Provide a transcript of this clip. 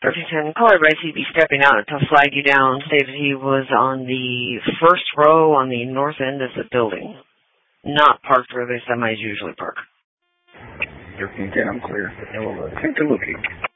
1310, caller advice he'd be stepping out to flag you down, say that he was on the first row on the north end of the building, not parked where the semis usually park. 1310, I'm clear. Take the looking.